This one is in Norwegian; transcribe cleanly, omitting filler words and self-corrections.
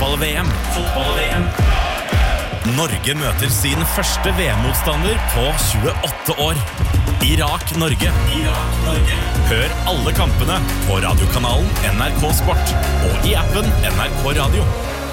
Fotball-VM. Norge møter sin første VM-motstander på 28 år. Irak-Norge. Hør alle kampene på radiokanalen NRK Sport og i appen NRK Radio.